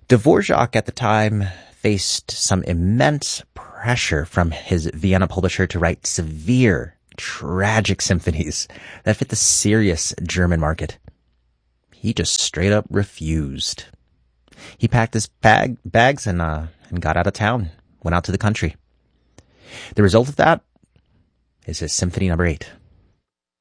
Dvorak at the time faced some immense pressure from his Vienna publisher to write severe, tragic symphonies that fit the serious German market. He just straight up refused. He packed his bags and got out of town, went out to the country. The result of that is his Symphony No. 8,